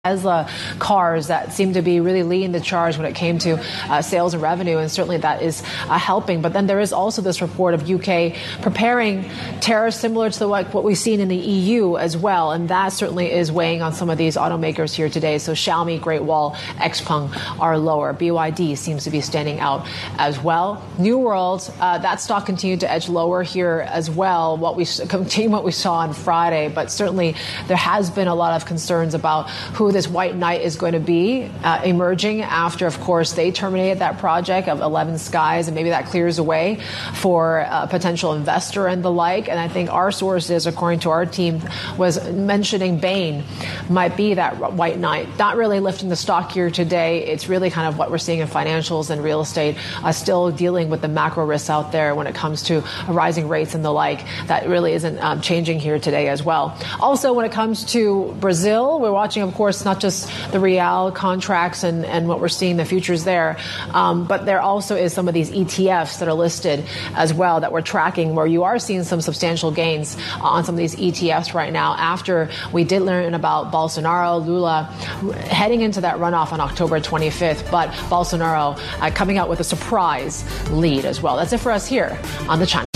Tesla cars that seem to be really leading the charge when it came to sales and revenue, and certainly that is helping. But then there is also this report of UK preparing tariffs similar to what we've seen in the EU as well, and that certainly is weighing on some of these automakers here today. So Xiaomi, Great Wall, XPeng are lower. BYD seems to be standing out as well. New World, that stock continued to edge lower here as well. What we saw on Friday, but certainly there has been a lot of concerns about who this white knight is going to be emerging after, of course, they terminated that project of 11 Skies, and maybe that clears the way for a potential investor and the like. And I think our sources, according to our team, was mentioning Bain might be that white knight. Not really lifting the stock here today. It's really kind of what we're seeing in financials and real estate, still dealing with the macro risks out there when it comes to rising rates and the like. That really isn't changing here today as well. Also, when it comes to Brazil, we're watching, of course, not just the real contracts and what we're seeing the futures there, but there also is some of these ETFs that are listed as well that we're tracking, where you are seeing some substantial gains on some of these ETFs right now after we did learn about Bolsonaro, Lula heading into that runoff on October 25th, but Bolsonaro coming out with a surprise lead as well. That's it for us here on the China